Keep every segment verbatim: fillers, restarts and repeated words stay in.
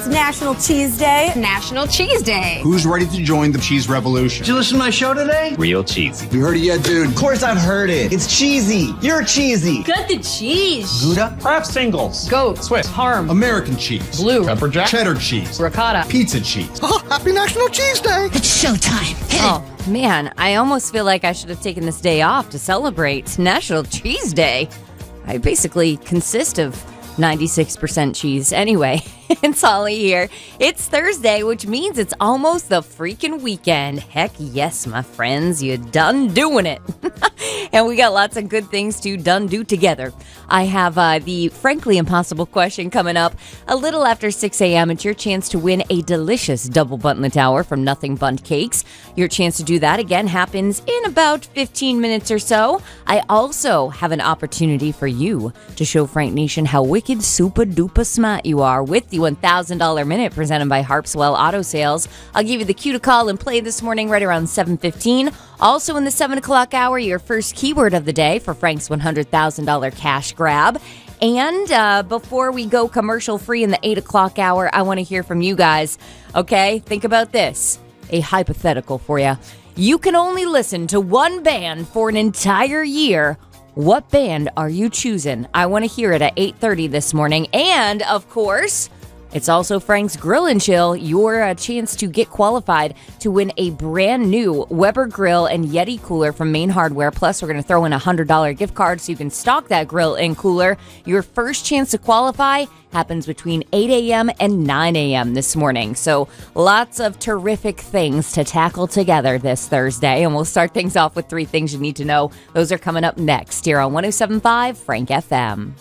It's National Cheese Day. National Cheese Day. Who's ready to join the cheese revolution? Did you listen to my show today? Real cheesy. You heard it yet, dude? Of course I've heard it. It's cheesy. You're cheesy. Cut the cheese. Gouda. Kraft singles. Goat. Swiss. Parm. American cheese. Blue. Pepper jack. Cheddar cheese. Ricotta. Pizza cheese. Oh, happy National Cheese Day. It's showtime. Hit Oh, man, I almost feel like I should have taken this day off to celebrate National Cheese Day. I basically consist of ninety-six percent cheese. Anyway, it's Holly here. It's Thursday, which means it's almost the freaking weekend. Heck yes, my friends, you done doing it. And we got lots of good things to done do together. I have uh, the frankly impossible question coming up a little after six a.m. It's your chance to win a delicious double bunt in the tower from Nothing Bundt Cakes. Your chance to do that, again, happens in about fifteen minutes or so. I also have an opportunity for you to show Frank Nation how wicked super duper smart you are with the one thousand dollars minute presented by Harpswell Auto Sales. I'll give you the cue to call and play this morning right around seven fifteen. Also in the seven o'clock hour, your first keyword of the day for Frank's one hundred thousand dollars cash grab. And uh, before we go commercial free in the eight o'clock hour, I want to hear from you guys. Okay, think about this. A hypothetical for you. You can only listen to one band for an entire year. What band are you choosing? I want to hear it at eight thirty this morning. And, of course, it's also Frank's Grill and Chill, your uh, chance to get qualified to win a brand new Weber grill and Yeti cooler from Main Hardware. Plus, we're going to throw in a one hundred dollars gift card so you can stock that grill and cooler. Your first chance to qualify happens between eight a.m. and nine a.m. this morning. So lots of terrific things to tackle together this Thursday. And we'll start things off with three things you need to know. Those are coming up next here on one oh seven point five Frank F M.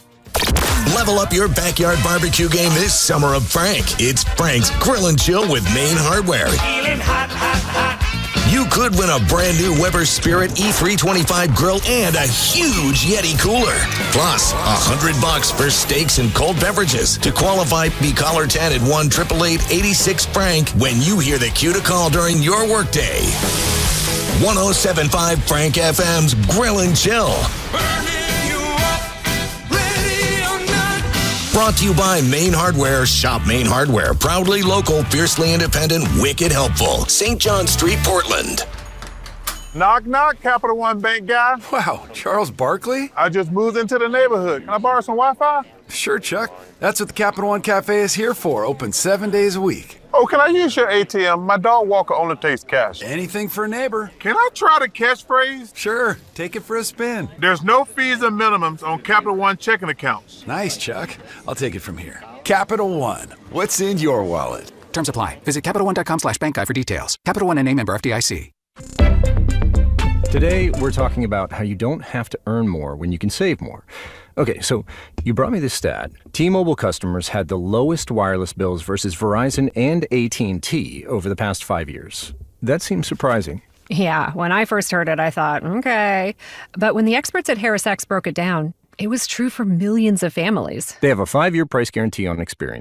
Level up your backyard barbecue game this summer of Frank. It's Frank's Grill and Chill with Main Hardware. Hot, hot, hot. You could win a brand new Weber Spirit E three twenty-five grill and a huge Yeti cooler. Plus, a hundred bucks for steaks and cold beverages. To qualify, be caller ten at one eight eight eight, eight six Frank when you hear the cue to call during your workday. one oh seven point five Frank F M's Grill and Chill. Brought to you by Main Hardware. Shop Main Hardware. Proudly local, fiercely independent, wicked helpful. Saint John Street, Portland. Knock, knock, Capital One Bank guy. Wow, Charles Barkley? I just moved into the neighborhood. Can I borrow some Wi-Fi? Sure, Chuck. That's what the Capital One Cafe is here for. Open seven days a week. Oh, can I use your A T M? My dog walker only takes cash. Anything for a neighbor. Can I try the catchphrase? Sure. Take it for a spin. There's no fees or minimums on Capital One checking accounts. Nice, Chuck. I'll take it from here. Capital One. What's in your wallet? Terms apply. Visit CapitalOne.com slash bank guide for details. Capital One and a member F D I C. Today, we're talking about how you don't have to earn more when you can save more. Okay, so you brought me this stat. T-Mobile customers had the lowest wireless bills versus Verizon and A T and T over the past five years. That seems surprising. Yeah, when I first heard it, I thought, okay. But when the experts at HarrisX broke it down, it was true for millions of families. They have a five-year price guarantee on Experian.